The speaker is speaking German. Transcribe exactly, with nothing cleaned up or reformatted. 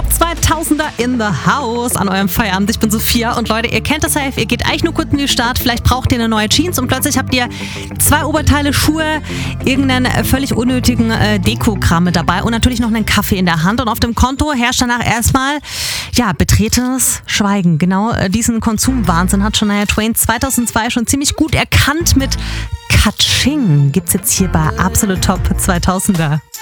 zweitausender in the house an eurem Feierabend. Ich bin Sophia und Leute, ihr kennt das ja, ihr geht eigentlich nur kurz in die Stadt, vielleicht braucht ihr eine neue Jeans und plötzlich habt ihr zwei Oberteile, Schuhe, irgendeinen völlig unnötigen äh, Dekokram mit dabei und natürlich noch einen Kaffee in der Hand und auf dem Konto herrscht danach erstmal, ja, betretenes Schweigen. Genau äh, diesen Konsumwahnsinn hat Shania Twain zweitausendzwei schon ziemlich gut erkannt mit Katsching. Gibt's jetzt hier bei Absolut Top zweitausender.